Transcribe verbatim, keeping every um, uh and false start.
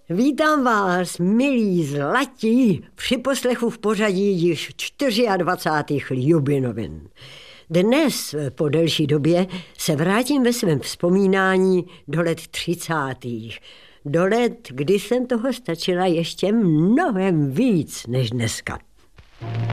Vítám vás, milí zlatí, při poslechu v pořadí již dvacátých čtyřicátých Ljubinovin. Dnes, po delší době, se vrátím ve svém vzpomínání do let třicátých. Do let, kdy jsem toho stačila ještě mnohem víc než dneska.